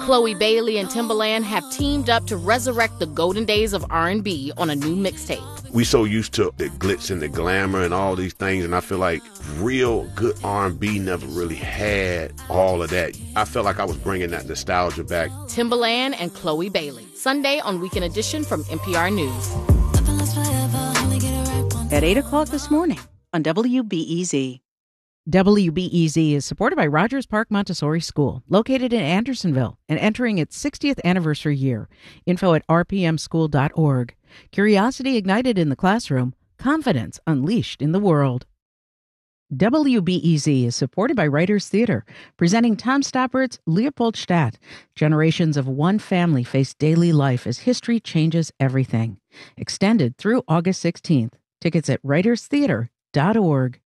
Chloe Bailey and Timbaland have teamed up to resurrect the golden days of R&B on a new mixtape. We so used to the glitz and the glamour and all these things, and I feel like real good R&B never really had all of that. I felt like I was bringing that nostalgia back. Timbaland and Chloe Bailey, Sunday on Weekend Edition from NPR News. At 8 o'clock this morning on WBEZ. WBEZ is supported by Rogers Park Montessori School, located in Andersonville and entering its 60th anniversary year. Info at rpmschool.org. Curiosity ignited in the classroom, confidence unleashed in the world. WBEZ is supported by Writers Theater, presenting Tom Stoppert's Leopoldstadt. Generations of one family face daily life as history changes everything. Extended through August 16th. Tickets at writerstheater.org.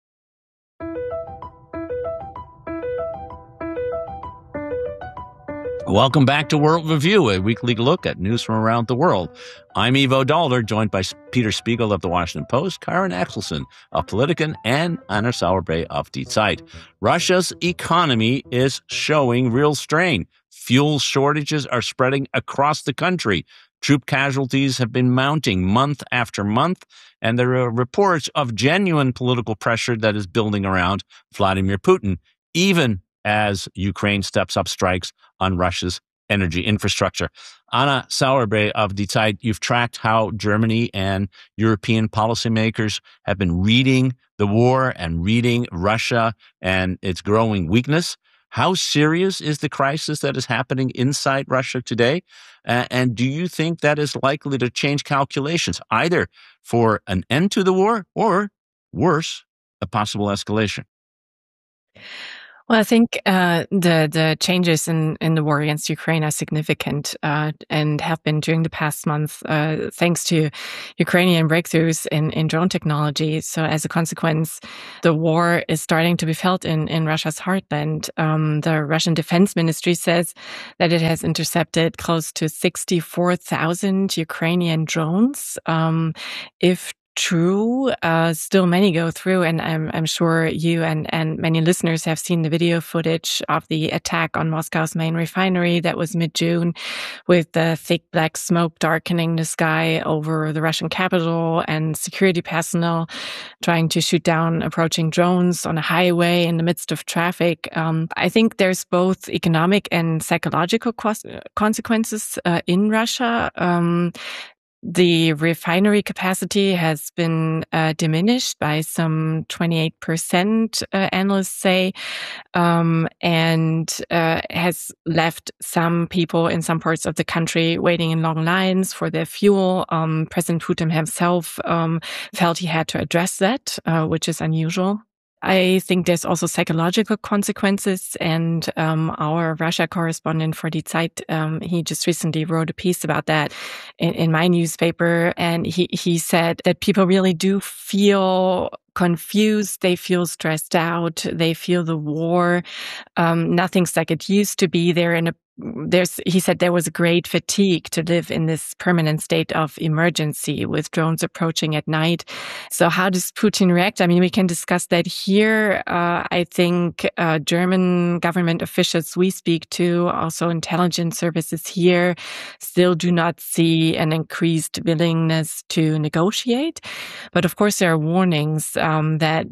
Welcome back to World Review, a weekly look at news from around the world. I'm Ivo Daalder, joined by Peter Spiegel of The Washington Post, Karen Axelson of Politiken, and Anna Sauerbrei of Die Zeit. Russia's economy is showing real strain. Fuel shortages are spreading across the country. Troop casualties have been mounting month after month, and there are reports of genuine political pressure that is building around Vladimir Putin, even as Ukraine steps up strikes on Russia's energy infrastructure. Anna Sauerbrei of Die Zeit, you've tracked how Germany and European policymakers have been reading the war and reading Russia and its growing weakness. How serious is the crisis that is happening inside Russia today? And do you think that is likely to change calculations, either for an end to the war or, worse, a possible escalation? Well, I think the changes in the war against Ukraine are significant and have been during the past month thanks to Ukrainian breakthroughs in drone technology. So as a consequence, the war is starting to be felt in Russia's heartland. The Russian Defense Ministry says that it has intercepted close to 64,000 Ukrainian drones. If true, still many go through, and I'm sure you and many listeners have seen the video footage of the attack on Moscow's main refinery that was mid-June, with the thick black smoke darkening the sky over the Russian capital and security personnel trying to shoot down approaching drones on a highway in the midst of traffic. I think there's both economic and psychological consequences in Russia. The refinery capacity has been diminished by some 28%, analysts say, and has left some people in some parts of the country waiting in long lines for their fuel. President Putin himself felt he had to address that, which is unusual. I think there's also psychological consequences, and our Russia correspondent for Die Zeit, he just recently wrote a piece about that in my newspaper, and he said that people really do feel confused, they feel stressed out, they feel the war, nothing's like it used to be. He said there was a great fatigue to live in this permanent state of emergency with drones approaching at night. So how does Putin react? I mean, we can discuss that here. I think German government officials we speak to, also intelligence services here, still do not see an increased willingness to negotiate. But of course, there are warnings that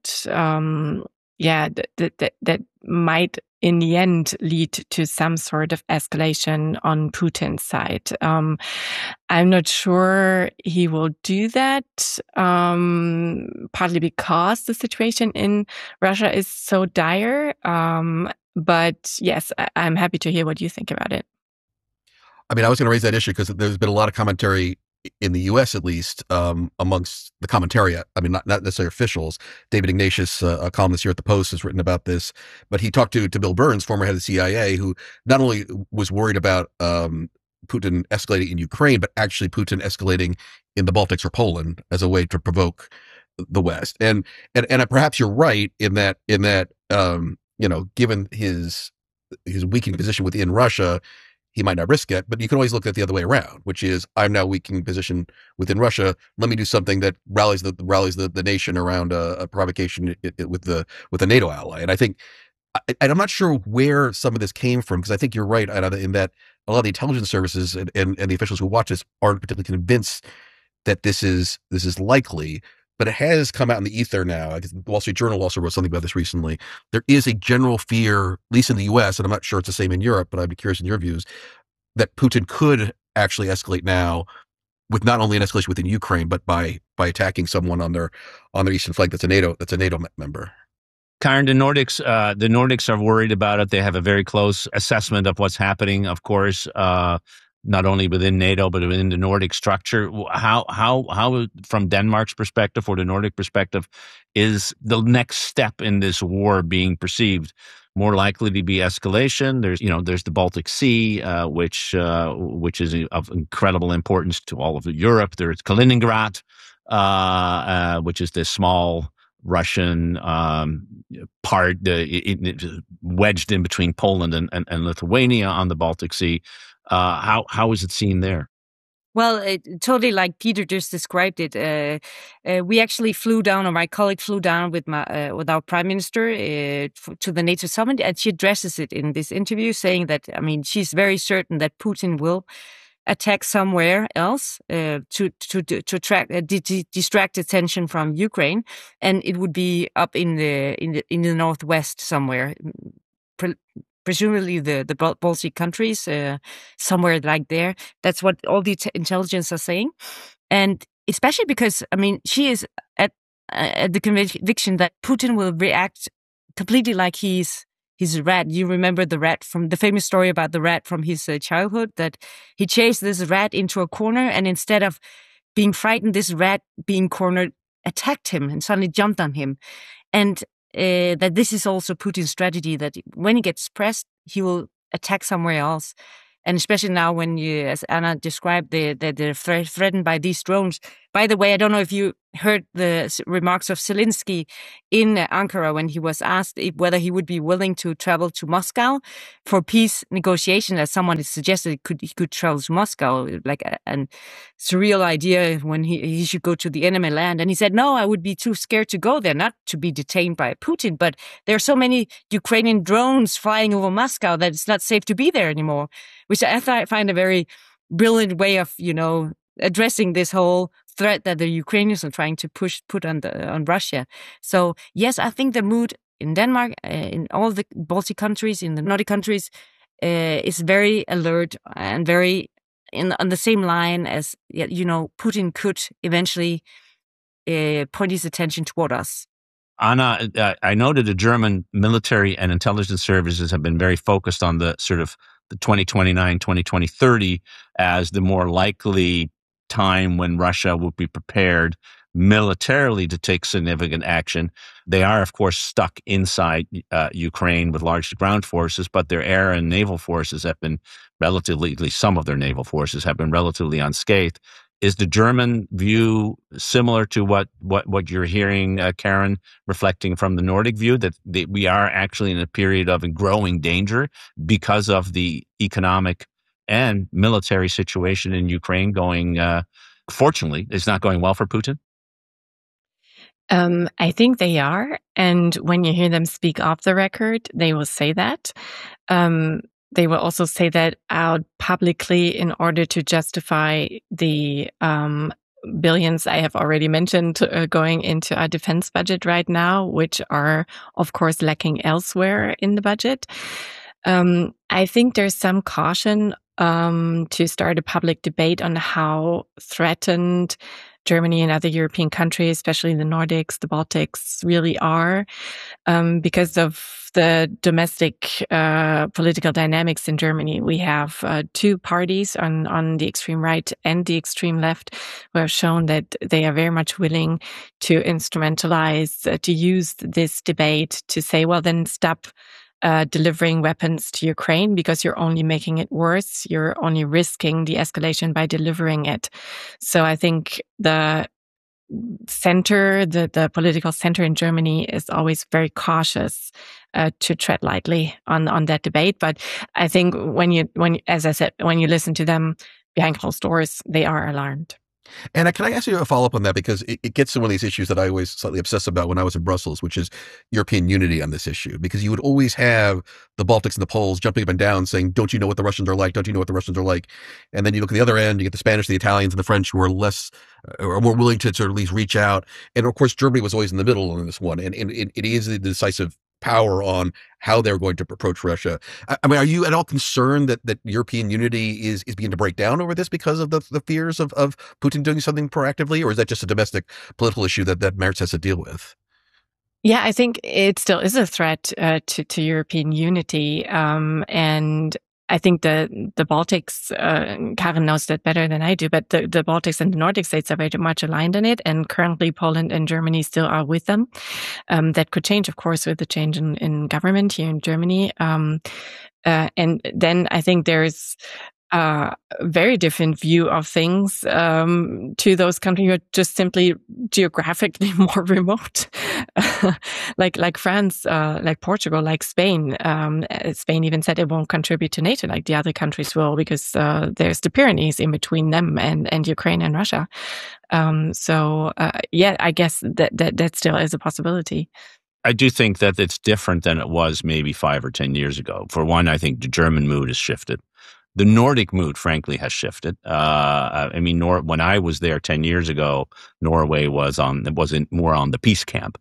might in the end lead to some sort of escalation on Putin's side. I'm not sure he will do that, partly because the situation in Russia is so dire. But yes, I'm happy to hear what you think about it. I mean, I was going to raise that issue because there's been a lot of commentary in the U.S., at least, amongst the commentariat. I mean, not necessarily officials. David Ignatius, a columnist here at the Post, has written about this, but he talked to Bill Burns, former head of the CIA, who not only was worried about Putin escalating in Ukraine, but actually Putin escalating in the Baltics or Poland as a way to provoke the West. And perhaps you're right in that given his weakening position within Russia, he might not risk it, but you can always look at it the other way around, which is, I'm now weakening position within Russia. Let me do something that rallies the nation around a provocation with a NATO ally. And I think and I'm not sure where some of this came from, because I think you're right, Anna, in that a lot of the intelligence services and the officials who watch this aren't particularly convinced that this is likely. But it has come out in the ether now. The Wall Street Journal also wrote something about this recently. There is a general fear, at least in the U.S., and I'm not sure it's the same in Europe, but I'd be curious in your views, that Putin could actually escalate now, with not only an escalation within Ukraine, but by attacking someone on their eastern flank that's a NATO member. Karen, the Nordics are worried about it. They have a very close assessment of what's happening, of course, not only within NATO, but within the Nordic structure. How, from Denmark's perspective or the Nordic perspective, is the next step in this war being perceived? More likely to be escalation. There's the Baltic Sea, which is of incredible importance to all of Europe. There's Kaliningrad, which is this small Russian part wedged in between Poland and Lithuania on the Baltic Sea. How is it seen there? Well, totally like Peter just described it. We actually flew down, or my colleague flew down with our prime minister to the NATO summit, and she addresses it in this interview, saying that, she's very certain that Putin will attack somewhere else to distract attention from Ukraine, and it would be up in the northwest somewhere. Presumably the Baltic countries, somewhere like there. That's what all the intelligence are saying. And especially because, she is at the conviction that Putin will react completely like he's a rat. You remember the rat from the famous story about the rat from his childhood, that he chased this rat into a corner, and instead of being frightened, this rat being cornered attacked him and suddenly jumped on him. And that this is also Putin's strategy, that when he gets pressed, he will attack somewhere else. And especially now when as Anna described, they're threatened by these drones. By the way, I don't know if you heard the remarks of Zelensky in Ankara when he was asked whether he would be willing to travel to Moscow for peace negotiation, as someone suggested he could travel to Moscow, like a surreal idea when he should go to the enemy land. And he said, no, I would be too scared to go there, not to be detained by Putin, but there are so many Ukrainian drones flying over Moscow that it's not safe to be there anymore, which I find a very brilliant way of, addressing this whole threat that the Ukrainians are trying to put on Russia. So yes, I think the mood in Denmark, in all the Baltic countries, in the Nordic countries, is very alert and very on the same line as, Putin could eventually point his attention toward us. Anna, I know that the German military and intelligence services have been very focused on the sort of the 2029, 2030 as the more likely time when Russia would be prepared militarily to take significant action. They are, of course, stuck inside Ukraine with large ground forces, but their air and naval forces have been relatively, at least some of their naval forces have been relatively unscathed. Is the German view similar to what you're hearing, Karen, reflecting from the Nordic view, that we are actually in a period of growing danger because of the economic and military situation in Ukraine going, fortunately, it's not going well for Putin? I think they are. And when you hear them speak off the record, they will say that. They will also say that out publicly in order to justify the billions I have already mentioned going into our defense budget right now, which are, of course, lacking elsewhere in the budget. I think there's some caution to start a public debate on how threatened Germany and other European countries, especially the Nordics, the Baltics, really are because of the domestic political dynamics in Germany. We have two parties on the extreme right and the extreme left who have shown that they are very much willing to instrumentalize, to use this debate to say, well, then stop delivering weapons to Ukraine because you're only making it worse. You're only risking the escalation by delivering it. So I think the center, the political center in Germany is always very cautious to tread lightly on that debate. But I think when you, as I said, when you listen to them behind closed doors, they are alarmed. And can I ask you a follow-up on that? Because it gets to one of these issues that I always slightly obsess about when I was in Brussels, which is European unity on this issue. Because you would always have the Baltics and the Poles jumping up and down saying, don't you know what the Russians are like? Don't you know what the Russians are like? And then you look at the other end, you get the Spanish, the Italians, and the French who are less, or more willing to sort of at least reach out. And of course, Germany was always in the middle on this one. And it is the decisive power on how they're going to approach Russia. I mean, are you at all concerned that European unity is beginning to break down over this because of the fears of Putin doing something proactively, or is that just a domestic political issue that Merz has to deal with? Yeah, I think it still is a threat to European unity, and I think the Baltics, Karen knows that better than I do, but the Baltics and the Nordic states are very much aligned in it, and currently Poland and Germany still are with them. That could change, of course, with the change in government here in Germany. And then I think there's a very different view of things to those countries who are just simply geographically more remote, like France, like Portugal, like Spain. Spain even said it won't contribute to NATO like the other countries will, because there's the Pyrenees in between them and Ukraine and Russia. Yeah, I guess that still is a possibility. I do think that it's different than it was maybe 5 or 10 years ago. For one, I think the German mood has shifted. The Nordic mood, frankly, has shifted. I mean, when I was there 10 years ago, Norway wasn't more on the peace camp.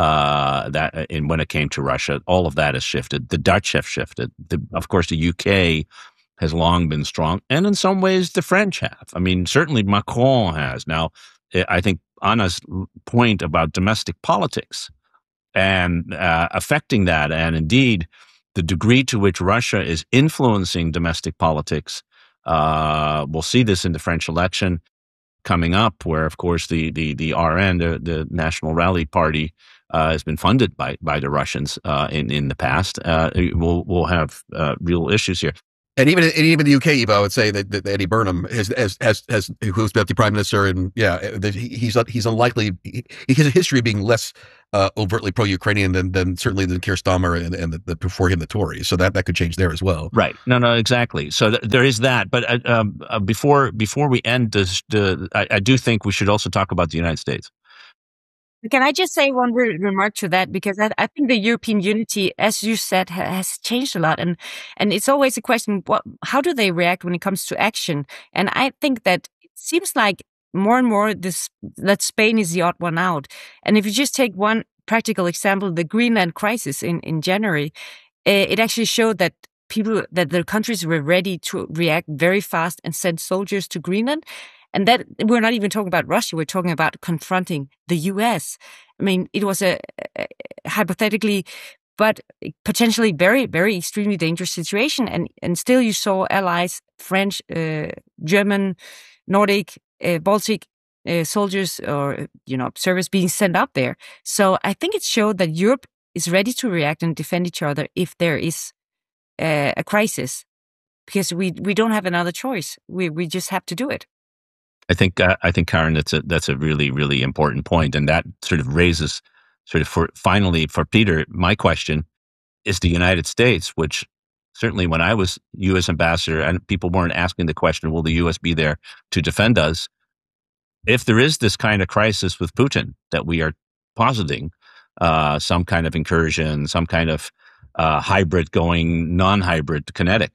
And when it came to Russia, all of that has shifted. The Dutch have shifted. Of course, the UK has long been strong, and in some ways, the French have. I mean, certainly Macron has. Now, I think Anna's point about domestic politics and affecting that, and indeed, the degree to which Russia is influencing domestic politics, we'll see this in the French election coming up, where, of course, the RN, the National Rally Party, has been funded by the Russians in the past. We'll have real issues here. And even the UK, Eva, I would say that Eddie Burnham who's deputy prime minister, and he's unlikely. He has a history of being less overtly pro-Ukrainian than certainly than Keir Starmer and the before him the Tories. So that could change there as well. Right? No, exactly. So there is that. But before we end this, I do think we should also talk about the United States. Can I just say one remark to that? Because I think the European unity, as you said, has changed a lot. And it's always a question, how do they react when it comes to action? And I think that it seems like more and more that Spain is the odd one out. And if you just take one practical example, the Greenland crisis in January, it actually showed that the countries were ready to react very fast and send soldiers to Greenland. And that we're not even talking about Russia. We're talking about confronting the U.S. I mean, it was a hypothetically, but potentially very, very extremely dangerous situation. And still you saw allies, French, German, Nordic, Baltic soldiers or, observers being sent up there. So I think it showed that Europe is ready to react and defend each other if there is a crisis, because we don't have another choice. We just have to do it. I think Karen, that's a really, really important point, and that sort of raises finally for Peter, my question is the United States, which certainly when I was U.S. ambassador and people weren't asking the question, will the U.S. be there to defend us? If there is this kind of crisis with Putin that we are positing, some kind of incursion, some kind of hybrid going non-hybrid kinetic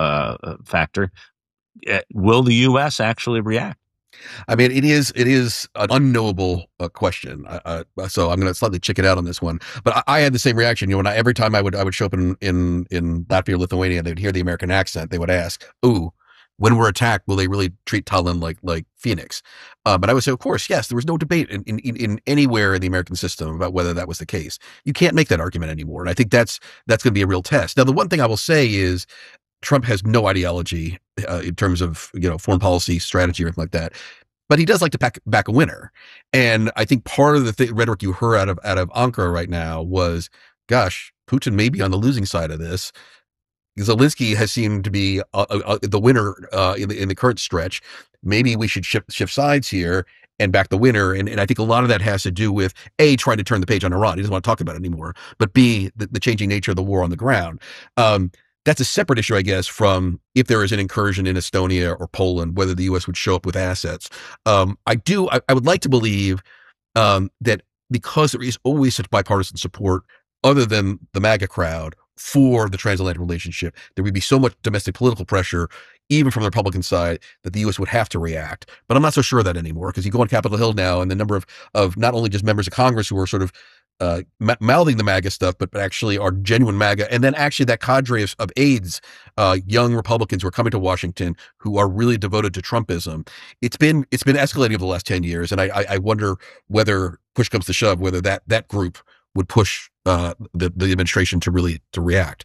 factor, will the U.S. actually react? I mean, it is an unknowable question. So I'm going to slightly chicken out on this one. But I had the same reaction. Every time I would show up in Latvia or Lithuania, they'd hear the American accent. They would ask, "Ooh, when we're attacked, will they really treat Tallinn like Phoenix?" But I would say, of course, yes. There was no debate in anywhere in the American system about whether that was the case. You can't make that argument anymore, and I think that's going to be a real test. Now, the one thing I will say is, Trump has no ideology in terms of foreign policy strategy or anything like that, but he does like to back a winner. And I think part of the rhetoric you heard out of Ankara right now was, "Gosh, Putin may be on the losing side of this. Zelensky has seemed to be the winner in the current stretch. Maybe we should shift sides here and back the winner." And I think a lot of that has to do with A, trying to turn the page on Iran. He doesn't want to talk about it anymore, but B, the changing nature of the war on the ground. that's a separate issue, I guess, from if there is an incursion in Estonia or Poland, whether the U.S. would show up with assets. I would like to believe that because there is always such bipartisan support, other than the MAGA crowd, for the transatlantic relationship, there would be so much domestic political pressure, even from the Republican side, that the U.S. would have to react. But I'm not so sure of that anymore, because you go on Capitol Hill now, and the number of not only just members of Congress who are sort of mouthing the MAGA stuff, but actually are genuine MAGA, and then actually that cadre of aides, young Republicans who are coming to Washington who are really devoted to Trumpism. It's been escalating over the last 10 years, and I wonder whether push comes to shove, whether that group would push the administration to react.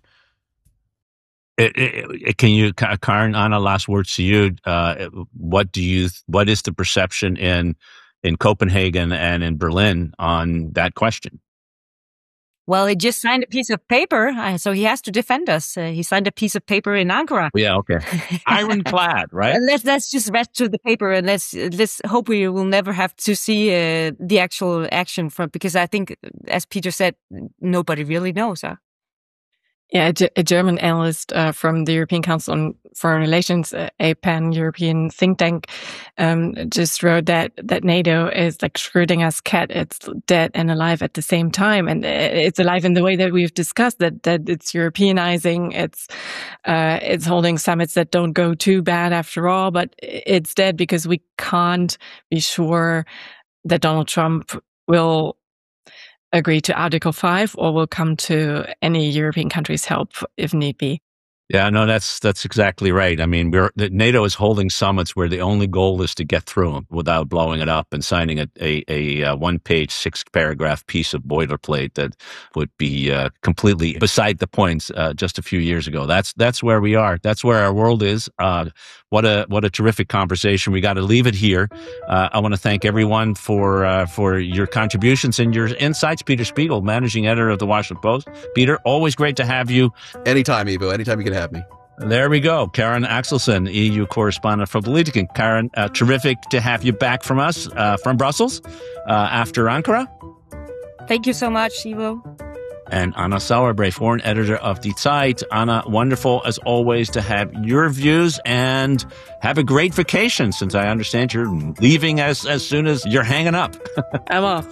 Can you, Karen, Anna, last words to you. What is the perception in Copenhagen and in Berlin on that question? Well, he just signed a piece of paper, so he has to defend us. He signed a piece of paper in Ankara. Yeah, okay. Ironclad, right? Let's just rest to the paper, and let's hope we will never have to see the actual action from, because I think, as Peter said, nobody really knows. Yeah, a German analyst from the European Council on Foreign Relations, a pan-European think tank, just wrote that NATO is like Schrödinger's cat. It's dead and alive at the same time. And it's alive in the way that we've discussed, that it's Europeanizing, it's holding summits that don't go too bad after all, but it's dead because we can't be sure that Donald Trump will agree to Article 5 or will come to any European country's help if need be. Yeah, no, that's exactly right. I mean, NATO is holding summits where the only goal is to get through them without blowing it up and signing a one-page, 6-paragraph piece of boilerplate that would be completely beside the point just a few years ago. That's where we are. That's where our world is. What a terrific conversation. We got to leave it here. I want to thank everyone for your contributions and your insights. Peter Spiegel, managing editor of the Washington Post. Peter, always great to have you. Anytime, Ivo. Anytime you can have me. There we go. Karen Axelson, EU correspondent for Politiken. Karen, terrific to have you back from us, from Brussels, after Ankara. Thank you so much, Ivo. And Anna Sauerbrey, foreign editor of Die Zeit. Anna, wonderful as always to have your views, and have a great vacation, since I understand you're leaving as soon as you're hanging up. I'm off.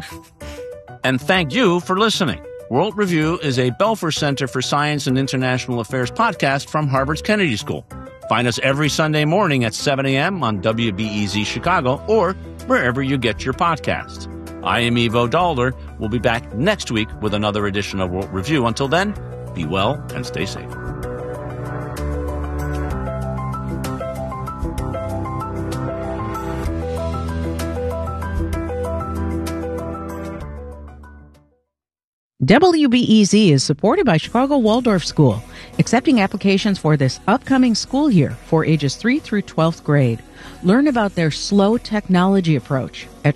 And thank you for listening. World Review is a Belfer Center for Science and International Affairs podcast from Harvard's Kennedy School. Find us every Sunday morning at 7 a.m. on WBEZ Chicago or wherever you get your podcasts. I am Ivo Daalder. We'll be back next week with another edition of World Review. Until then, be well and stay safe. WBEZ is supported by Chicago Waldorf School, accepting applications for this upcoming school year for ages 3 through 12th grade. Learn about their slow technology approach at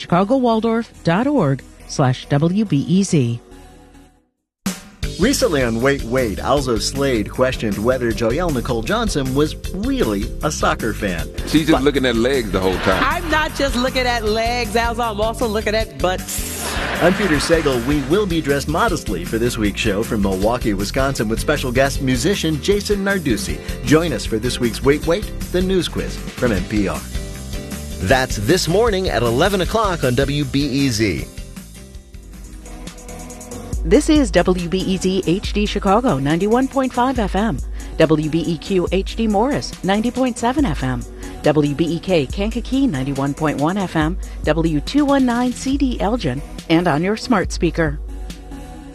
chicagowaldorf.org/WBEZ. Recently on Wait, Alzo Slade questioned whether Joelle Nicole Johnson was really a soccer fan. She's just looking at legs the whole time. I'm not just looking at legs, Alzo. I'm also looking at butts. I'm Peter Sagal. We will be dressed modestly for this week's show from Milwaukee, Wisconsin, with special guest musician Jason Narducci. Join us for this week's Wait, the news quiz from NPR. That's this morning at 11 o'clock on WBEZ. This is WBEZ HD Chicago 91.5 FM, WBEQ HD Morris 90.7 FM, WBEK Kankakee 91.1 FM, W219 CD Elgin, and on your smart speaker.